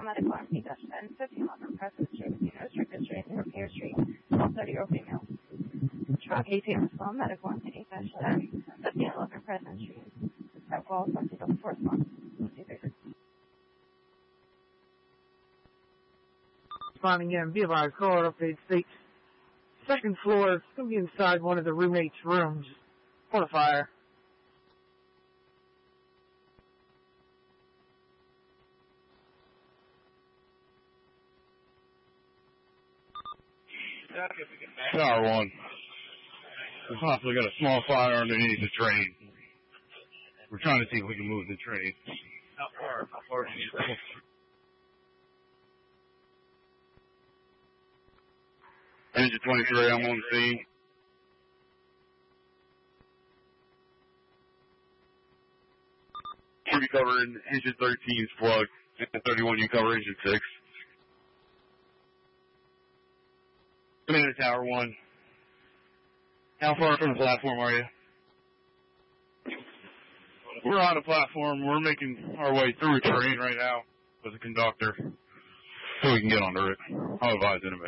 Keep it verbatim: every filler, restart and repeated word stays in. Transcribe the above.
medical army dash ten fifteen eleven President Street with restricted street and repair street. All thirty year old female. Truck eighteen small medical army dash ten fifteen eleven President Street. That falls on the fourth one. Responding in, be advised, call update states. Second floor, it's going to be inside one of the roommates' rooms. On a fire. Tower one. We possibly got a small fire underneath the train. We're trying to see if we can move the train. How far? How far? Engine twenty-three, I'm on the scene. You cover engine thirteen is plugged. Engine thirty-one, you cover engine six. Come in to Tower one. How far from the platform are you? We're on a platform. We're making our way through a train right now with a conductor so we can get under it. I'll advise in a minute.